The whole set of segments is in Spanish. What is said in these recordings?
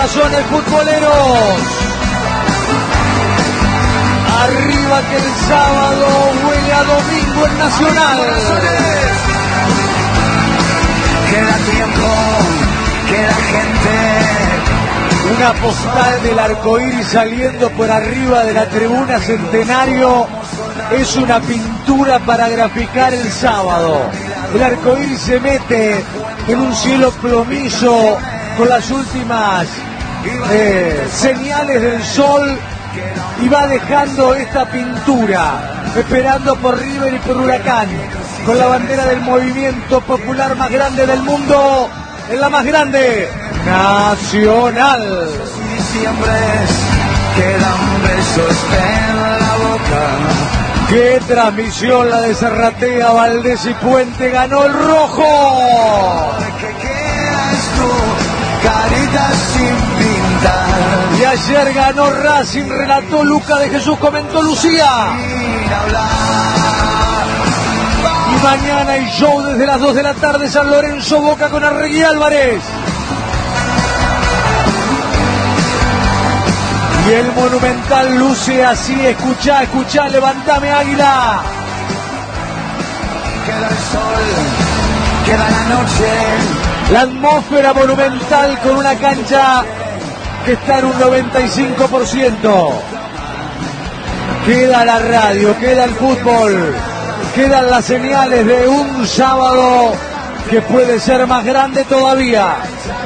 corazones futboleros. Arriba que el sábado huele a domingo en Nacional. Queda tiempo, queda gente. Una postal del arcoíris saliendo por arriba de la tribuna Centenario es una pintura para graficar el sábado. El arcoíris se mete en un cielo plomizo con las últimas señales del sol y va dejando esta pintura, esperando por River y por Huracán, con la bandera del movimiento popular más grande del mundo, en la más grande, Nacional. Y siempre quedan besos en la boca. ¡Qué transmisión la de Serratea, Valdés y Puente! ¡Ganó el rojo! Que quedas tú, caritas sin pintar. Y ayer ganó Racing, relató Luca de Jesús, comentó Lucía. Sin hablar. Y mañana hay show desde las 2 de la tarde, San Lorenzo Boca con Arregui Álvarez. Y el Monumental luce así, escuchá, levantame Águila. Queda el sol, queda la noche. La atmósfera Monumental con una cancha que está en un 95%. Queda la radio, queda el fútbol, quedan las señales de un sábado que puede ser más grande todavía.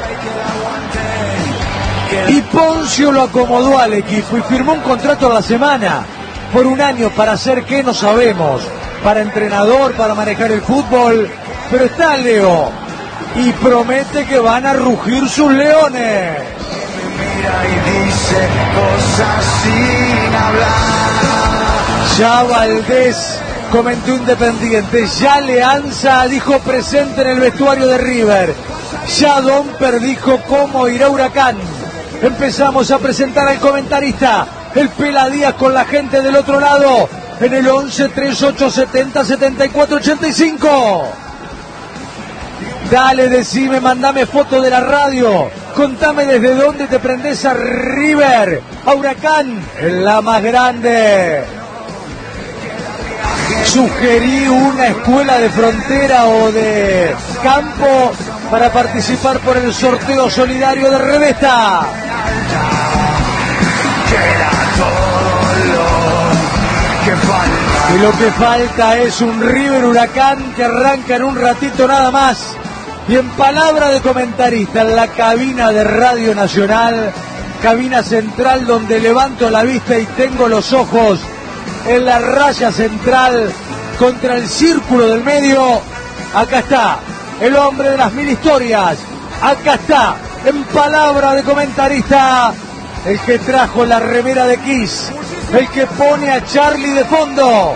Y Poncio lo acomodó al equipo y firmó un contrato a la semana, por un año, para hacer qué no sabemos, para entrenador, para manejar el fútbol, pero está Leo y promete que van a rugir sus leones. Mira y dice cosas sin hablar. Ya Valdés comentó Independiente, ya Leanza dijo presente en el vestuario de River, ya Domper dijo cómo irá Huracán. Empezamos a presentar al comentarista, el Pela Díaz, con la gente del otro lado, en el 11 38 70 74 85. Dale, decime, mandame foto de la radio, contame desde dónde te prendés a River, a Huracán, en la más grande. Sugerí una escuela de frontera o de campo para participar por el sorteo solidario de Revesta. Queda todo lo que falta. Y lo que falta es un River Huracán que arranca en un ratito nada más. Y en palabra de comentarista, en la cabina de Radio Nacional, cabina central donde levanto la vista y tengo los ojos en la raya central contra el círculo del medio, acá está el hombre de las 1000 historias, acá está, en palabra de comentarista, el que trajo la remera de Kiss, el que pone a Charlie de fondo,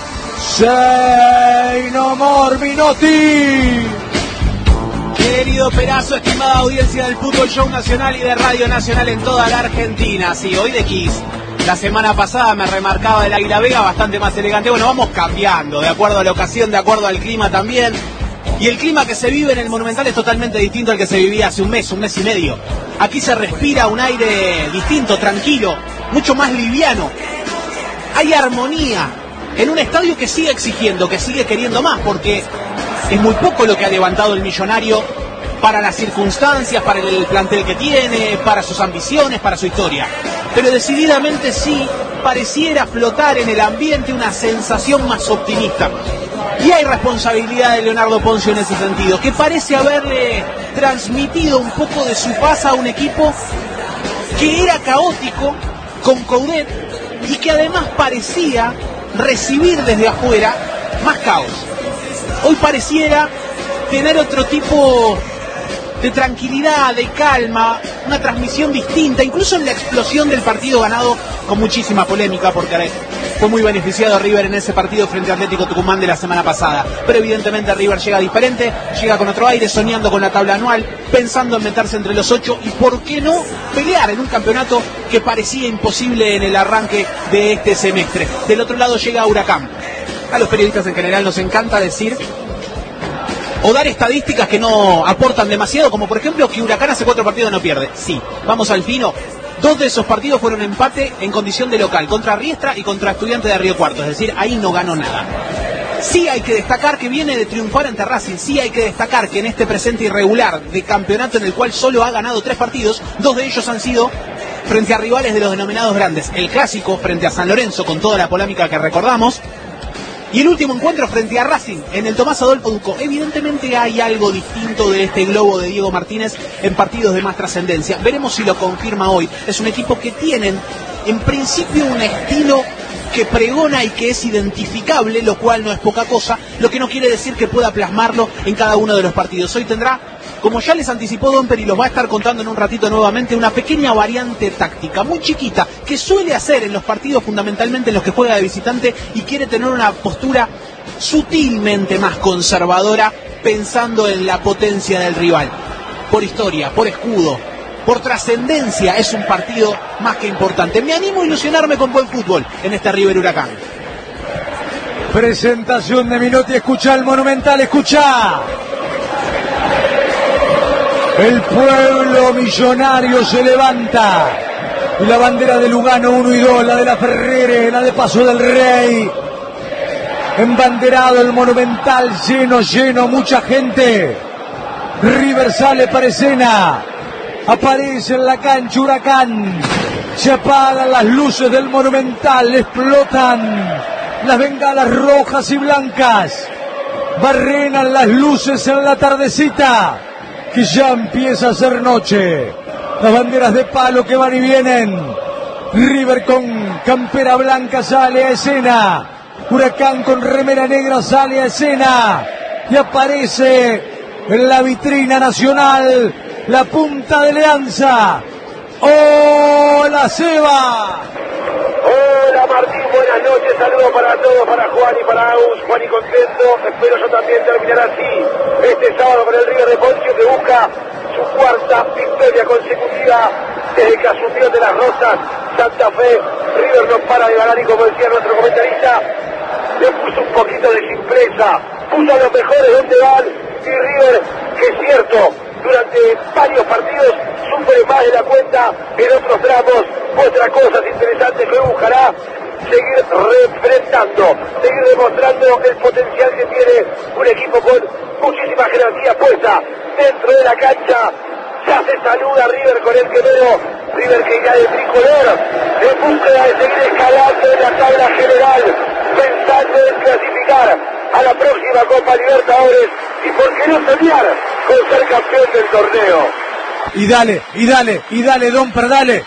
Say No More Minotti. Querido Perazo, estimada audiencia del Fútbol Show Nacional y de Radio Nacional en toda la Argentina, sí, hoy de Kiss. La semana pasada me remarcaba el Águila Vega, bastante más elegante. Bueno, vamos cambiando, de acuerdo a la ocasión, de acuerdo al clima también. Y el clima que se vive en el Monumental es totalmente distinto al que se vivía hace un mes y medio. Aquí se respira un aire distinto, tranquilo, mucho más liviano. Hay armonía en un estadio que sigue exigiendo, que sigue queriendo más, porque es muy poco lo que ha levantado el Millonario para las circunstancias, para el plantel que tiene, para sus ambiciones, para su historia. Pero decididamente sí pareciera flotar en el ambiente una sensación más optimista. Y hay responsabilidad de Leonardo Poncio en ese sentido, que parece haberle transmitido un poco de su paz a un equipo que era caótico, con Coudet, y que además parecía recibir desde afuera más caos. Hoy pareciera tener otro tipo de tranquilidad, de calma, una transmisión distinta, incluso en la explosión del partido ganado con muchísima polémica, porque fue muy beneficiado River en ese partido frente a Atlético Tucumán de la semana pasada. Pero evidentemente River llega diferente, llega con otro aire, soñando con la tabla anual, pensando en meterse entre los 8 y por qué no pelear en un campeonato que parecía imposible en el arranque de este semestre. Del otro lado llega Huracán. A los periodistas en general nos encanta decir o dar estadísticas que no aportan demasiado, como por ejemplo que Huracán hace 4 partidos no pierde. Sí, vamos al fino. 2 de esos partidos fueron empate en condición de local, contra Riestra y contra Estudiantes de Río Cuarto, es decir, ahí no ganó nada. Sí hay que destacar que viene de triunfar ante Racing, sí hay que destacar que en este presente irregular de campeonato en el cual solo ha ganado 3 partidos, 2 de ellos han sido frente a rivales de los denominados grandes. El clásico frente a San Lorenzo con toda la polémica que recordamos, y el último encuentro frente a Racing en el Tomás Adolfo Ducó. Evidentemente hay algo distinto de este globo de Diego Martínez en partidos de más trascendencia. Veremos si lo confirma hoy. Es un equipo que tienen en principio un estilo que pregona y que es identificable, lo cual no es poca cosa, lo que no quiere decir que pueda plasmarlo en cada uno de los partidos. Hoy tendrá, como ya les anticipó Domper y los va a estar contando en un ratito nuevamente, una pequeña variante táctica, muy chiquita, que suele hacer en los partidos fundamentalmente en los que juega de visitante y quiere tener una postura sutilmente más conservadora, pensando en la potencia del rival. Por historia, por escudo, por trascendencia, es un partido más que importante. Me animo a ilusionarme con buen fútbol en este River Huracán. Presentación de Minotti, escucha el Monumental, escucha. El pueblo millonario se levanta. Y la bandera de Lugano 1 y 2, la de la Ferrere, la de Paso del Rey. Embanderado el Monumental, lleno, mucha gente. River sale para escena. Aparece en la cancha Huracán. Se apagan las luces del Monumental, explotan las bengalas rojas y blancas. Barrenan las luces en la tardecita, que ya empieza a ser noche. Las banderas de palo que van y vienen. River con campera blanca sale a escena. Huracán con remera negra sale a escena. Y aparece en la vitrina nacional la punta de Leanza. ¡Hola, Seba! Hola, Martín, buenas noches, saludos para todos, para Juan y para Agus. Juan y contento, espero yo también terminar así este sábado con el River de Poncio, que busca su 4ª victoria consecutiva desde que asumió de las Rosas Santa Fe. River no para de ganar y, como decía nuestro comentarista, le puso un poquito de simpleza, puso a los mejores donde van, y River, que es cierto, durante varios partidos sufre más de la cuenta, en otros tramos muestra cosas interesantes que buscará seguir refrendando, seguir demostrando el potencial que tiene un equipo con muchísima jerarquía puesta dentro de la cancha. Ya se saluda River con el quemero, River que irá de tricolor en búsqueda de seguir escalando en la tabla general, pensando en clasificar a la próxima Copa Libertadores y por qué no soñar con ser campeón del torneo. Y dale, Domper,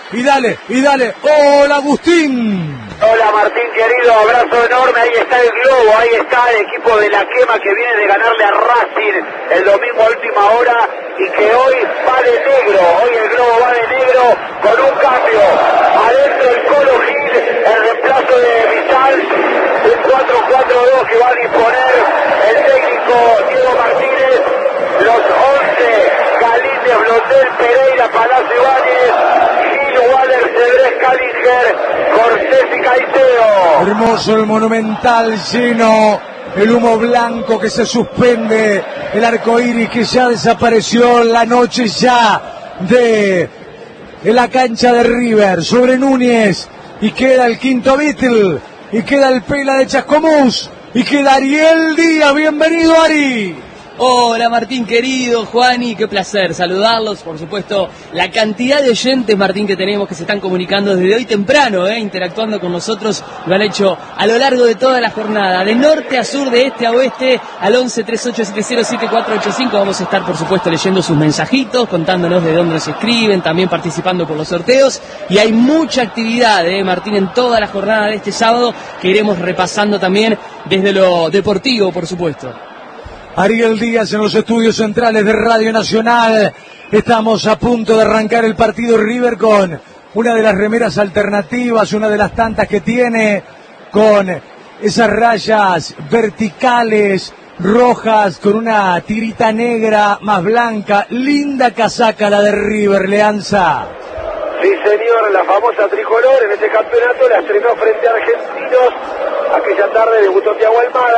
y dale. ¡Hola, Agustín! Hola, Martín, querido, abrazo enorme. Ahí está el globo, ahí está el equipo de la Quema que viene de ganarle a Racing el domingo a última hora y que hoy va de negro. Hoy el globo va de negro con un cambio. Adentro el Colo Gil, el reemplazo de Vital, un 4-4-2 que va a disponer el técnico Diego Martínez. Los 11, Galíndez, Blondel, Pereira, Palacio Ibáñez, Gil, Waller, Cedrés, Callinger, Cortés y Caicedo. Hermoso el Monumental lleno, el humo blanco que se suspende, el arco iris que ya desapareció, la noche ya de la cancha de River sobre Núñez, y queda el quinto Beatle, y queda el Pela de Chascomús, y queda Ariel Díaz. Bienvenido, Ari. Hola Martín querido, Juani, qué placer saludarlos, por supuesto, la cantidad de oyentes, Martín, que tenemos que se están comunicando desde hoy temprano, interactuando con nosotros, lo han hecho a lo largo de toda la jornada, de norte a sur, de este a oeste, al 11 3870 7485, vamos a estar por supuesto leyendo sus mensajitos, contándonos de dónde se escriben, también participando por los sorteos, y hay mucha actividad, Martín, en toda la jornada de este sábado, que iremos repasando también desde lo deportivo, por supuesto. Ariel Díaz en los estudios centrales de Radio Nacional. Estamos a punto de arrancar el partido. River con una de las remeras alternativas, una de las tantas que tiene, con esas rayas verticales rojas, con una tirita negra más blanca. Linda casaca la de River, Leanza. Sí, señor, la famosa tricolor en este campeonato la estrenó frente a Argentinos. Aquella tarde debutó Thiago Almada,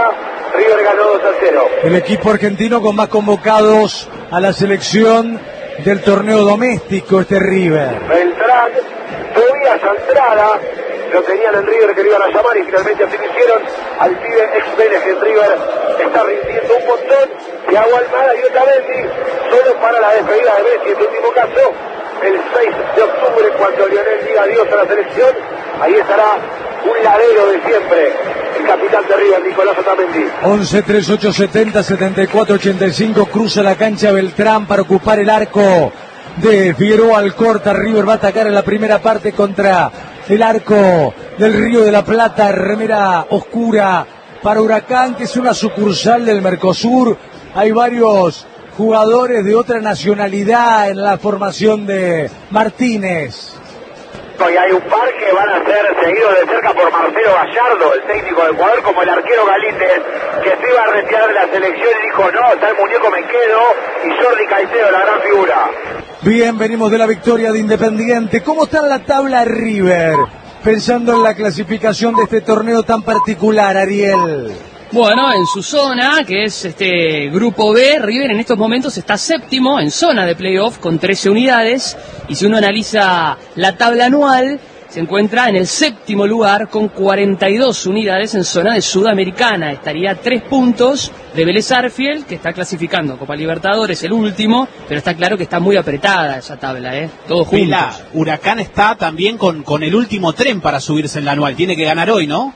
River ganó 2-0. El equipo argentino con más convocados a la selección del torneo doméstico, este River. Beltrán, Tobias Andrada, lo tenían en River que lo iban a llamar y finalmente así lo hicieron. Al pibe ex Vélez en River está rindiendo un montón. Thiago Almada y Otamendi solo para la despedida de Messi. En este último caso, el 6 de octubre, cuando Lionel diga adiós a la selección, ahí estará un ladero de siempre, el capitán de River, Nicolás Otamendi. 11, 3, 8, 70, 74, 85, cruza la cancha Beltrán para ocupar el arco de Figueroa Alcorta. River va a atacar en la primera parte contra el arco del Río de la Plata, remera oscura para Huracán, que es una sucursal del Mercosur. Hay varios jugadores de otra nacionalidad en la formación de Martínez. Y hay un par que van a ser seguidos de cerca por Marcelo Gallardo, el técnico de Ecuador, como el arquero Galíndez, que se iba a retirar de la selección y dijo, no, está el muñeco, me quedo, y Jordi Caicedo, la gran figura. Bien, venimos de la victoria de Independiente. ¿Cómo está en la tabla River? Pensando en la clasificación de este torneo tan particular, Ariel. Bueno, en su zona, que es este grupo B, River en estos momentos está séptimo en zona de playoff con 13 unidades. Y si uno analiza la tabla anual, se encuentra en el séptimo lugar con 42 unidades en zona de Sudamericana. Estaría a 3 puntos de Vélez Sarsfield, que está clasificando Copa Libertadores, el último, pero está claro que está muy apretada esa tabla, todos juntos. Vila, Huracán está también con el último tren para subirse en la anual. Tiene que ganar hoy, ¿no?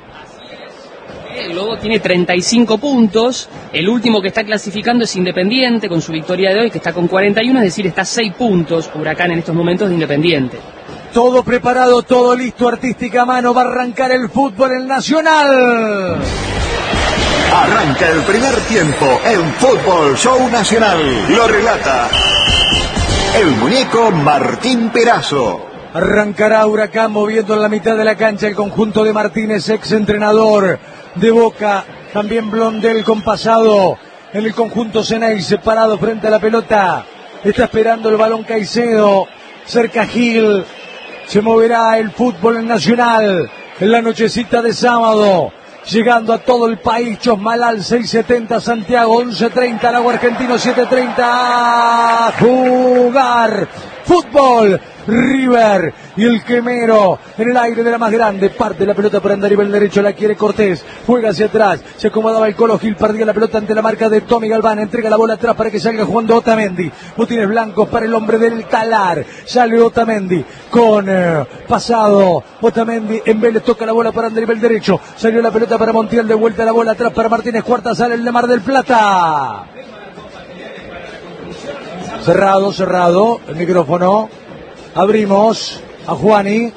El Lobo tiene 35 puntos, el último que está clasificando es Independiente con su victoria de hoy, que está con 41, es decir, está a 6 puntos Huracán en estos momentos de Independiente. Todo preparado, todo listo, artística mano, va a arrancar el fútbol en Nacional. Arranca el primer tiempo en Fútbol Show Nacional. Lo relata el muñeco Martín Perazo. Arrancará Huracán moviendo en la mitad de la cancha el conjunto de Martínez, ex entrenador de Boca, también Blondel con pasado en el conjunto Ceney, separado frente a la pelota. Está esperando el balón Caicedo, cerca Gil. Se moverá el fútbol en Nacional en la nochecita de sábado, llegando a todo el país. Chosmalal 6:70, Santiago 11:30, Lago Argentino 7:30. Jugar fútbol. River y el quemero en el aire de la más grande, parte la pelota para andar el derecho, la quiere Cortés, juega hacia atrás, se acomodaba el Colo Gil, perdía la pelota ante la marca de Tommy Galván, entrega la bola atrás para que salga jugando Otamendi, botines blancos para el hombre del Talar, sale Otamendi con pasado, Otamendi en Vélez, toca la bola para andar el derecho, salió la pelota para Montiel, de vuelta la bola atrás para Martínez, cuarta sale el de Mar del Plata. Cerrado el micrófono. Abrimos a Juani.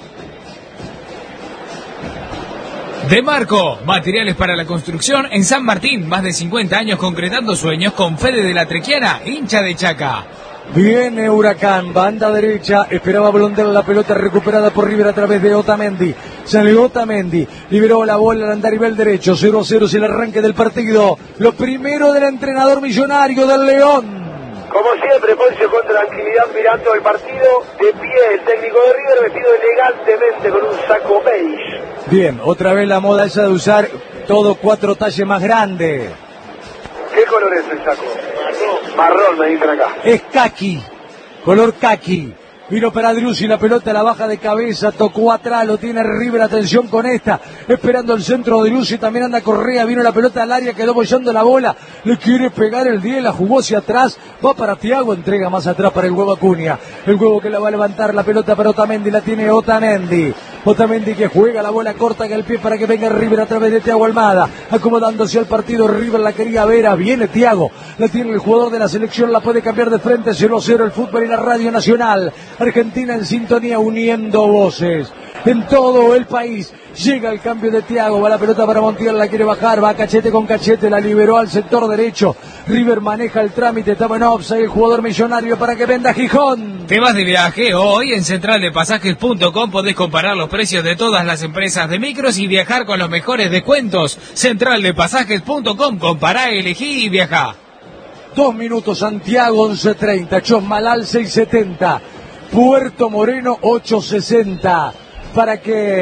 De Marco, materiales para la construcción en San Martín, más de 50 años concretando sueños con Fede de la Trequiana, hincha de Chaca. Viene Huracán, banda derecha, esperaba Blondel, la pelota recuperada por River a través de Otamendi. Salió Otamendi, liberó la bola al andarivel derecho, 0-0 es el arranque del partido. Lo primero del entrenador millonario del León. Como siempre, Poncio con tranquilidad mirando el partido, de pie el técnico de River, vestido elegantemente con un saco beige. Bien, otra vez la moda esa de usar todo 4 talles más grande. ¿Qué color es el saco? Marrón, me dicen acá. Es caqui, color caqui. Vino para Driussi, la pelota la baja de cabeza, tocó atrás, lo tiene River, atención con esta, esperando el centro de Driussi, también anda Correa, vino la pelota al área, quedó bollando la bola, le quiere pegar el 10, la jugó hacia atrás, va para Thiago, entrega más atrás para el huevo Acuña, el huevo que la va a levantar, la pelota para Otamendi, la tiene Otamendi que juega la bola corta que el pie para que venga River a través de Thiago Almada, acomodándose al partido, River la quería ver, viene Thiago, la tiene el jugador de la selección, la puede cambiar de frente, 0-0 el fútbol y la Radio Nacional. Argentina en sintonía, uniendo voces en todo el país. Llega el cambio de Thiago, va la pelota para Montiel, la quiere bajar, va cachete con cachete, la liberó al sector derecho. River maneja el trámite, estaba en offside el jugador millonario para que venda Gijón. ¿Te vas de viaje? Hoy en centraldepasajes.com podés comparar los precios de todas las empresas de micros y viajar con los mejores descuentos. Centraldepasajes.com, compará, elegí y viajá. 2 minutos, Santiago 11:30, Chosmalal 6:70. Puerto Moreno 8:60 para que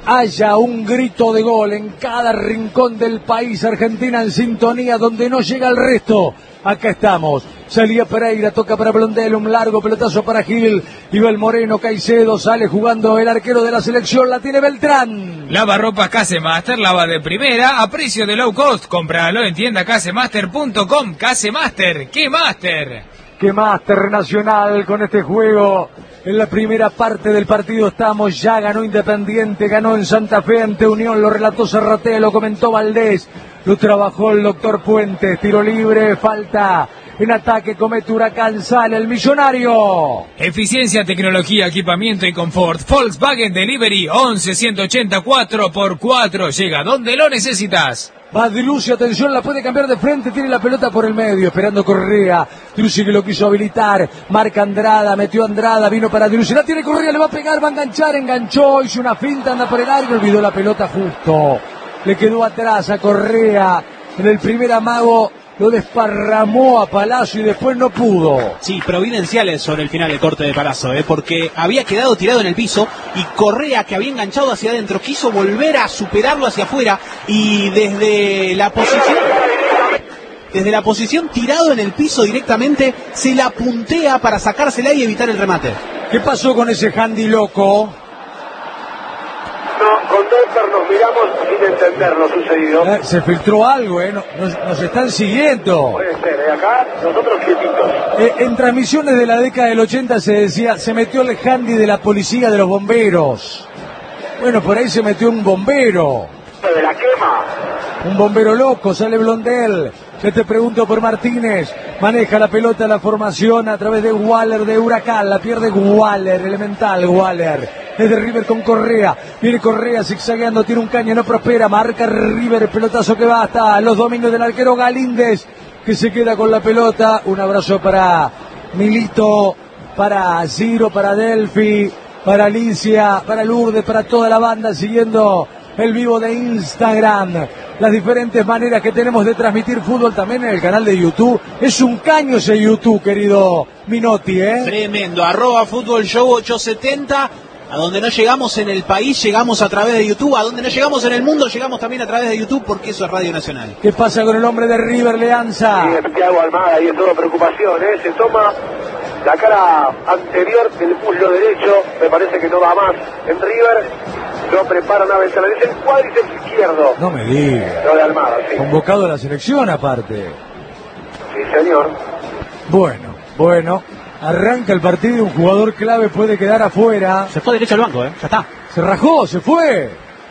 haya un grito de gol en cada rincón del país. Argentina en sintonía donde no llega el resto. Acá estamos. Salía Pereira, toca para Blondel, un largo pelotazo para Gil. Iba el Moreno, Caicedo, sale jugando el arquero de la selección, la tiene Beltrán. Lavarropas Casemaster, lava de primera, a precio de low cost. Cómpralo en tienda casemaster.com. Casemaster, ¿qué Master? ¡Qué Master Nacional con este juego! En la primera parte del partido estamos, ya ganó Independiente, ganó en Santa Fe ante Unión, lo relató Serratea, lo comentó Valdés, lo trabajó el doctor Puentes, tiro libre, falta en ataque, comete Huracán, sale el millonario. Eficiencia, tecnología, equipamiento y confort. Volkswagen Delivery 11-180 4x4, llega donde lo necesitas. Va Driussi, atención, la puede cambiar de frente, tiene la pelota por el medio, esperando Correa. Driussi que lo quiso habilitar, marca Andrada, metió Andrada, vino para Driussi, la tiene Correa, le va a pegar, va a enganchar, enganchó, hizo una finta, anda por el aire, olvidó la pelota justo. Le quedó atrás a Correa, en el primer amago lo desparramó a Palazzo y después no pudo. Sí, providenciales sobre el final del corte de Palazzo, porque había quedado tirado en el piso y Correa, que había enganchado hacia adentro, quiso volver a superarlo hacia afuera y desde la posición tirado en el piso directamente se la puntea para sacársela y evitar el remate. ¿Qué pasó con ese handy loco? No, con Dolper nos miramos sin entender lo sucedido. Se filtró algo, nos están siguiendo. Puede ser, acá nosotros quietitos. En transmisiones de la década del 80 se decía, se metió el handy de la policía de los bomberos. Bueno, por ahí se metió un bombero. De la quema. Un bombero loco, sale Blondel. Yo te pregunto por Martínez. Maneja la pelota, la formación a través de Waller de Huracán. La pierde Waller, elemental Waller. Es de River con Correa. Viene Correa zigzagueando, tiene un caño, no prospera. Marca River, pelotazo que va hasta los dominios del arquero Galíndez, que se queda con la pelota. Un abrazo para Milito, para Ciro, para Delphi, para Alicia, para Lourdes, para toda la banda siguiendo el vivo de Instagram. Las diferentes maneras que tenemos de transmitir fútbol también en el canal de YouTube. Es un caño ese YouTube, querido Minotti, Tremendo, @Fútbol Show 870. A donde no llegamos en el país, llegamos a través de YouTube. A donde no llegamos en el mundo, llegamos también a través de YouTube, porque eso es Radio Nacional. ¿Qué pasa con el hombre de River, Leanza? Sí, Thiago Almada, y es toda preocupación, Se toma la cara anterior del muslo derecho, me parece que no va más en River. Lo prepara una ventana, es el cuádriceps izquierdo. No me diga. Lo de Almada, sí. Convocado a la selección aparte. Sí, señor. Bueno. Arranca el partido y un jugador clave puede quedar afuera. Se fue derecho al banco, ya está. Se rajó, se fue.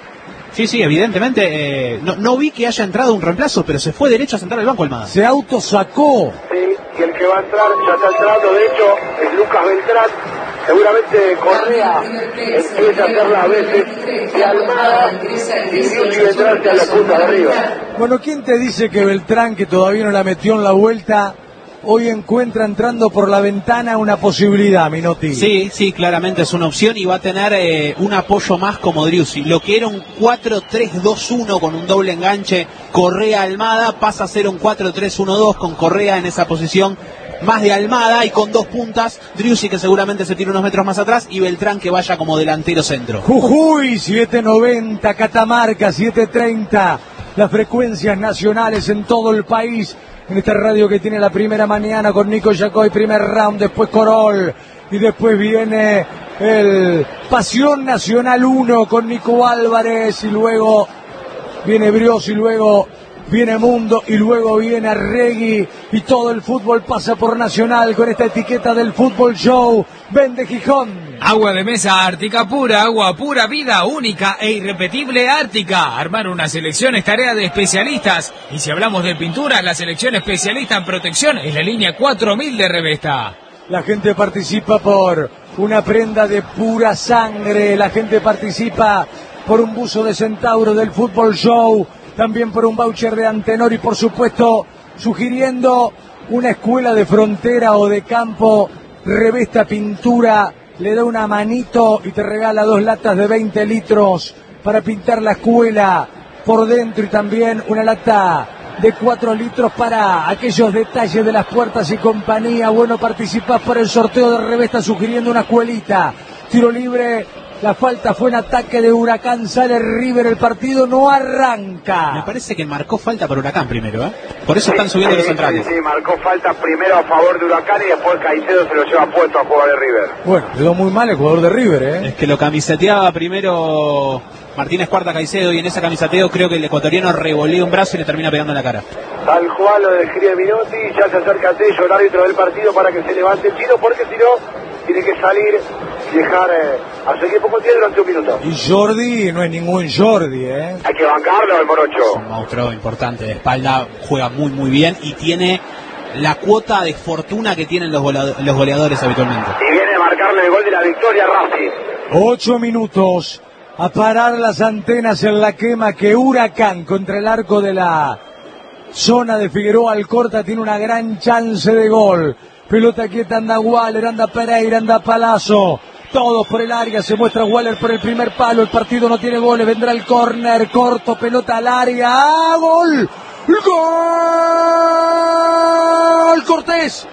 Sí, evidentemente. No vi que haya entrado un reemplazo, pero se fue derecho a sentar al banco Almada. Se autosacó. Sí, y el que va a entrar, ya está entrando, de hecho, es Lucas Beltrán. Seguramente Correa empieza a hacer las veces de Almada y Driussi vendrá hacia la punta de arriba. Bueno, ¿quién te dice que Beltrán, que todavía no la metió en la vuelta, hoy encuentra entrando por la ventana una posibilidad, Minotti? Sí, claramente es una opción y va a tener un apoyo más como Driussi. Lo que era un 4-3-2-1 con un doble enganche Correa-Almada pasa a ser un 4-3-1-2 con Correa en esa posición más de Almada y con dos puntas, Driussi que seguramente se tira unos metros más atrás y Beltrán que vaya como delantero centro. Jujuy 790, Catamarca 730, las frecuencias nacionales en todo el país. En esta radio que tiene la primera mañana con Nico Yacoy, primer round, después Corol, y después viene el Pasión Nacional 1 con Nico Álvarez, y luego viene Brios, y luego viene Mundo, y luego viene Arregui, y todo el fútbol pasa por Nacional con esta etiqueta del Fútbol Show. Vende Gijón. Agua de mesa Ártica pura, agua pura vida, única e irrepetible Ártica. Armar una selección es tarea de especialistas. Y si hablamos de pinturas, la selección especialista en protección es la línea 4000 de Revesta. La gente participa por una prenda de pura sangre. La gente participa por un buzo de Centauro del Fútbol Show. También por un voucher de Antenor y por supuesto sugiriendo una escuela de frontera o de campo. Revesta Pintura le da una manito y te regala 2 latas de 20 litros para pintar la escuela por dentro y también una lata de 4 litros para aquellos detalles de las puertas y compañía. Bueno, participás por el sorteo de Revesta sugiriendo una escuelita. Tiro libre La falta fue en ataque de Huracán, sale River, el partido no arranca. Me parece que marcó falta para Huracán primero, Por eso están subiendo los centrales. Sí, marcó falta primero a favor de Huracán y después Caicedo se lo lleva puesto a jugar de River. Bueno, quedó muy mal el jugador de River, Es que lo camiseteaba primero Martínez Cuarta Caicedo y en ese camiseteo creo que el ecuatoriano revolea un brazo y le termina pegando en la cara. Tal cual lo describe Minotti, ya se acerca Tello, el árbitro del partido, para que se levante el chino, porque si no, tiene que salir y dejar a su equipo con 10 durante un minuto. Y Jordi no es ningún Jordi, Hay que bancarlo, el morocho. Es un monstruo importante de espalda, juega muy bien y tiene la cuota de fortuna que tienen los goleadores habitualmente. Y viene a marcarle el gol de la victoria a Racing. 8 minutos a parar las antenas en la quema que Huracán contra el arco de la zona de Figueroa Alcorta tiene una gran chance de gol. Pelota quieta, anda Waller, anda Pereira, anda Palazzo. Todos por el área, se muestra Waller por el primer palo. El partido no tiene goles, vendrá el córner corto, pelota al área. ¡Ah, gol! ¡Gol! Cortés.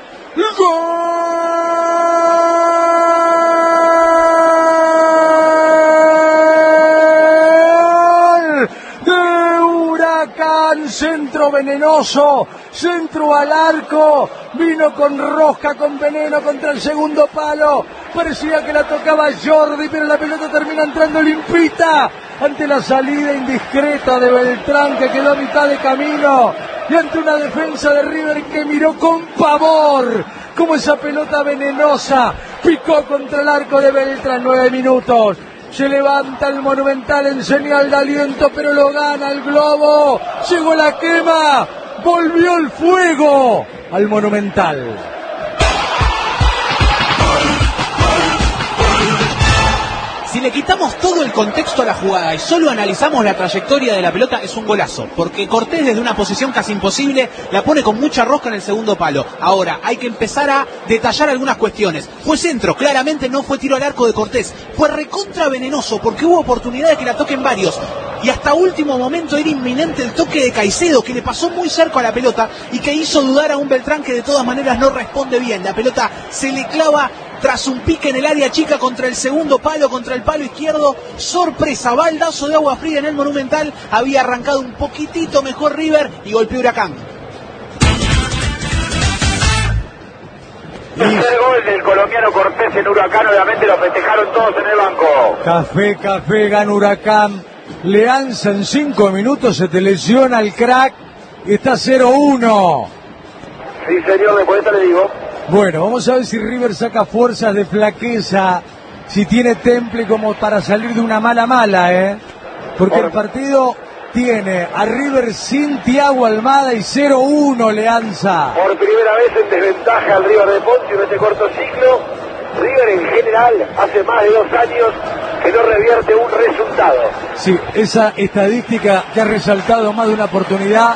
¡Gol! De Huracán, centro venenoso, centro al arco, vino con rosca, con veneno contra el segundo palo, parecía que la tocaba Jordi, pero la pelota termina entrando limpita, ante la salida indiscreta de Beltrán, que quedó a mitad de camino, y ante una defensa de River que miró con pavor, como esa pelota venenosa, picó contra el arco de Beltrán. 9 minutos. Se levanta el Monumental en señal de aliento, pero lo gana el Globo. Llegó la quema, volvió el fuego al Monumental. Si le quitamos todo el contexto a la jugada y solo analizamos la trayectoria de la pelota, es un golazo, porque Cortés desde una posición casi imposible la pone con mucha rosca en el segundo palo. Ahora, hay que empezar a detallar algunas cuestiones. Fue centro, claramente no fue tiro al arco de Cortés, fue recontra venenoso, porque hubo oportunidades que la toquen varios. Y hasta último momento era inminente el toque de Caicedo, que le pasó muy cerca a la pelota y que hizo dudar a un Beltrán que de todas maneras no responde bien. La pelota se le clava tras un pique en el área chica contra el segundo palo, contra el palo izquierdo. Sorpresa, baldazo de agua fría en el Monumental. Había arrancado un poquitito mejor River y golpeó Huracán. Tercer gol del colombiano Cortés en Huracán, obviamente lo festejaron todos en el banco. Café, gana Huracán. Leanza en 5 minutos, se te lesiona el crack y está 0-1. Sí, señor, después de esto le digo. Bueno, vamos a ver si River saca fuerzas de flaqueza, si tiene temple como para salir de una mala, porque el partido tiene a River sin Thiago Almada y 0-1 Leanza. Por primera vez en desventaja al River de Poncio en este corto ciclo. River en general hace más de 2 años que no revierte un resultado. Sí, esa estadística que ha resaltado más de una oportunidad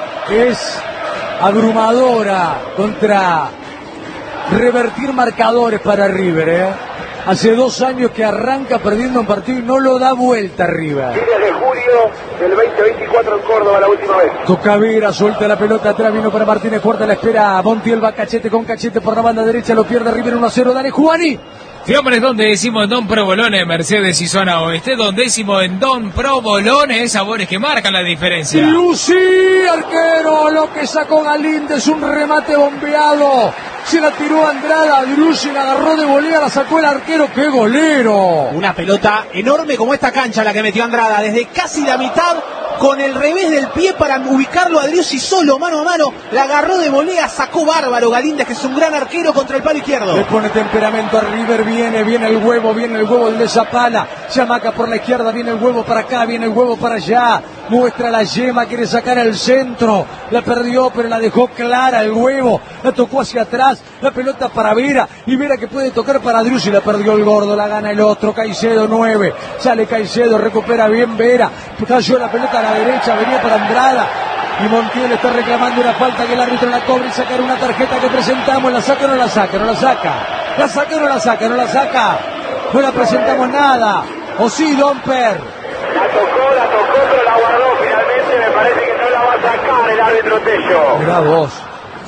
es abrumadora contra revertir marcadores para River, Hace 2 años que arranca perdiendo un partido y no lo da vuelta River. Fines de julio del 2024 en Córdoba la última vez. Tocavera, suelta la pelota atrás, vino para Martínez Cuarta, la espera Montiel, va cachete con cachete por la banda derecha, lo pierde River 1-0, dale Juani. Sí, hombre, donde decimos Don Provolone, Mercedes y Zona Oeste, donde decimos en Don Provolone, sabores que marcan la diferencia. Lucy, arquero, lo que sacó Galíndez, un remate bombeado, se la tiró Andrada, Drusi la agarró de volea, la sacó el arquero, ¡qué golero! Una pelota enorme como esta cancha la que metió Andrada, desde casi la mitad, con el revés del pie para ubicarlo a Driussi solo, mano a mano, la agarró de volea, sacó bárbaro Galíndez, que es un gran arquero contra el palo izquierdo. Le pone temperamento a River, viene el huevo el de Zapala, Chamaca por la izquierda, viene el huevo para acá, viene el huevo para allá, muestra la yema, quiere sacar al centro, la perdió pero la dejó clara el huevo, la tocó hacia atrás, la pelota para Vera, y Vera que puede tocar para Driussi, la perdió el gordo, la gana el otro, Caicedo 9, sale Caicedo, recupera bien Vera, cayó la pelota a la derecha, venía para Andrada, y Montiel está reclamando una falta que el árbitro la cobra y sacar una tarjeta que presentamos, la saca o no la saca, no la saca, la saca o no la saca, no la saca, no la presentamos nada, o sí, Domper. La tocó, pero la guardó finalmente, me parece que no la va a sacar el árbitro Tello. Mirá vos,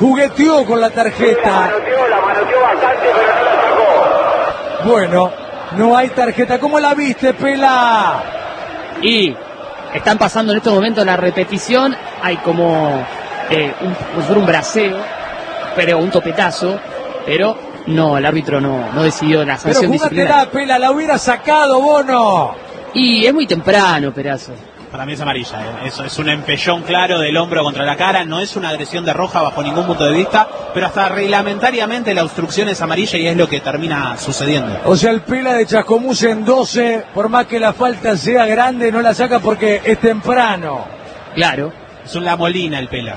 jugueteó con la tarjeta. La manoteó bastante, pero no la sacó. Bueno, No hay tarjeta. ¿Cómo la viste, Pela? Y están pasando en estos momentos la repetición. Hay como un braceo, pero un topetazo, pero no, el árbitro no decidió la sanción disciplinaria. Pero Pela, la hubiera sacado, Bono. Y es muy temprano, Perazo. Para mí es amarilla, Eso es un empellón claro del hombro contra la cara, no es una agresión de roja bajo ningún punto de vista, pero hasta reglamentariamente la obstrucción es amarilla y es lo que termina sucediendo. O sea, el Pela de Chascomús en 12, por más que la falta sea grande, no la saca porque es temprano. Claro. Es un La Molina el Pela.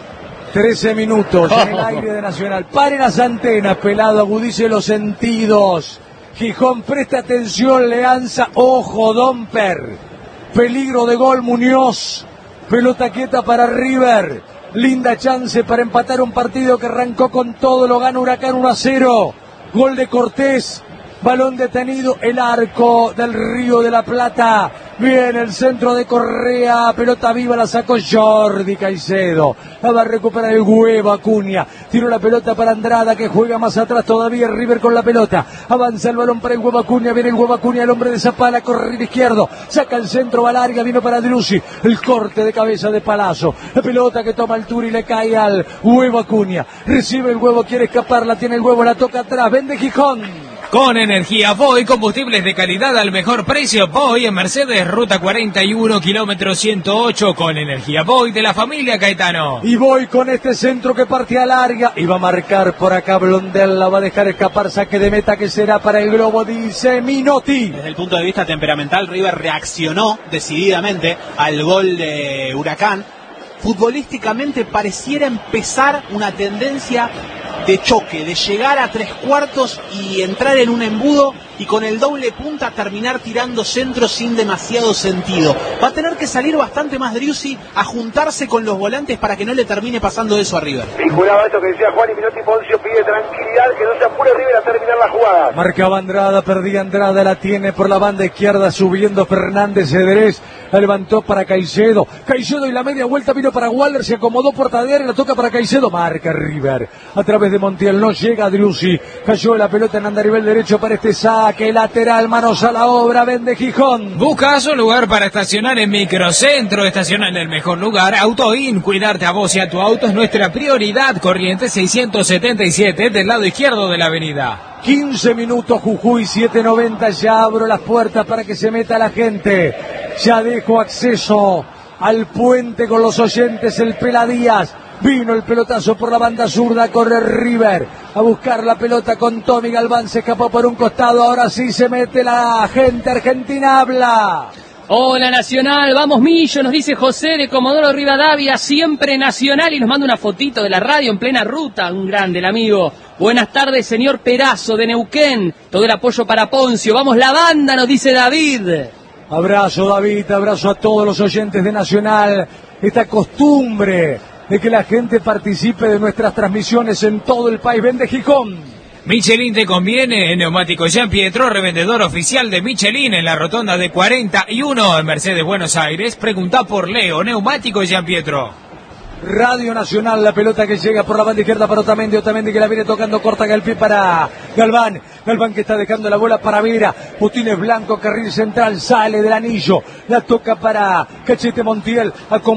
13 minutos en el aire de Nacional. Paren las antenas, Pelado, agudice los sentidos. Gijón, presta atención, Leanza, ojo, Domper. Peligro de gol, Muñoz. Pelota quieta para River. Linda chance para empatar un partido que arrancó con todo, lo gana Huracán 1-0. Gol de Cortés. Balón detenido, el arco del Río de la Plata. Viene el centro de Correa, pelota viva, la sacó Jordi Caicedo. La va a recuperar el Huevo Acuña. Tiró la pelota para Andrada, que juega más atrás todavía. River con la pelota. Avanza el balón para el Huevo Acuña. Viene el Huevo Acuña, el hombre de Zapala, corre izquierdo. Saca el centro, va larga, vino para Driussi. El corte de cabeza de Palazzo. La pelota que toma altura y le cae al Huevo Acuña. Recibe el Huevo, quiere escapar, la tiene el Huevo, la toca atrás. Vende Gijón. Con energía Voy, combustibles de calidad al mejor precio. Voy en Mercedes, ruta 41, kilómetro 108. Con energía Voy de la familia Caetano. Y Voy con este centro que parte a larga. Y va a marcar por acá Blondel. La va a dejar escapar. Saque de meta que será para el Globo, dice Minotti. Desde el punto de vista temperamental, River reaccionó decididamente al gol de Huracán. Futbolísticamente pareciera empezar una tendencia de choque, de llegar a 3/4 y entrar en un embudo y con el doble punta terminar tirando centros sin demasiado sentido. Va a tener que salir bastante más Driussi a juntarse con los volantes para que no le termine pasando eso a River. Vinculado a esto que decía Juan y Minotti, Poncio pide tranquilidad, que no se apure River a terminar la jugada. Marcaba Andrada, perdía Andrada, la tiene por la banda izquierda, subiendo Fernández Cedrés, la levantó para Caicedo, Caicedo y la media vuelta vino para Waller, se acomodó por Tadear y la toca para Caicedo, marca River, a través de Montiel, no llega Driussi, cayó la pelota en andarivel derecho para este saque lateral, manos a la obra, vende Gijón. ¿Buscas un lugar para estacionar en Microcentro? Estaciona en el mejor lugar. AutoIn, cuidarte a vos y a tu auto es nuestra prioridad. Corrientes 677 del lado izquierdo de la avenida. 15 minutos, Jujuy 7:90, ya abro las puertas para que se meta la gente, ya dejo acceso al puente con los oyentes, el Pela Díaz. Vino el pelotazo por la banda zurda, corre River a buscar la pelota con Tommy Galván, se escapó por un costado, ahora sí se mete la gente argentina, habla. Hola Nacional, vamos Millo, nos dice José de Comodoro Rivadavia, siempre Nacional, y nos manda una fotito de la radio en plena ruta, un grande el amigo. Buenas tardes, señor Perazo de Neuquén, todo el apoyo para Poncio, vamos la banda, nos dice David. Abrazo David, abrazo a todos los oyentes de Nacional, esta costumbre de que la gente participe de nuestras transmisiones en todo el país. Vende Gijón. Michelin te conviene, Neumático Jean Pietro, revendedor oficial de Michelin en la rotonda de 41 en Mercedes, Buenos Aires. Pregunta por Leo, Neumático Jean Pietro. Radio Nacional, la pelota que llega por la banda izquierda para Otamendi que la viene tocando corta el pie para Galván que está dejando la bola para Vera, Botines Blanco, carril central, sale del anillo, la toca para Cachete Montiel,